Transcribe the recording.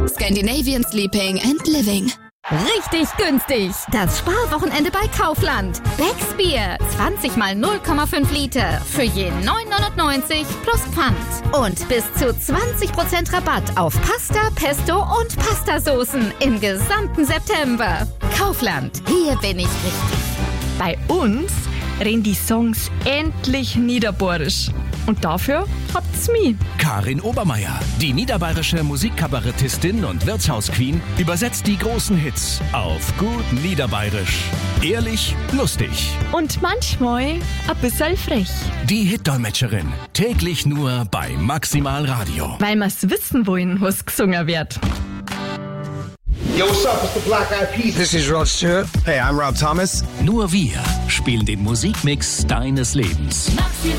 Scandinavian Sleeping and Living. Richtig günstig. Das Sparwochenende bei Kaufland. Becks Bier, 20 mal 0,5 Liter. Für je 9,99 plus Pfand. Und bis zu 20% Rabatt auf Pasta, Pesto und Pastasoßen im gesamten September. Kaufland, hier bin ich richtig. Bei uns reden die Songs endlich niederbayerisch. Und dafür habt's mich. Karin Obermeier, die niederbayerische Musikkabarettistin und Wirtshausqueen, übersetzt die großen Hits auf gut Niederbayerisch. Ehrlich, lustig. Und manchmal ein bisschen frech. Die Hitdolmetscherin, täglich nur bei Maximal Radio. Weil wir's wissen wollen, was gesungen wird. Yo, what's up? It's the Black Eyed Peas. This is Rod Stewart. Hey, I'm Rob Thomas. Nur wir spielen den Musikmix deines Lebens.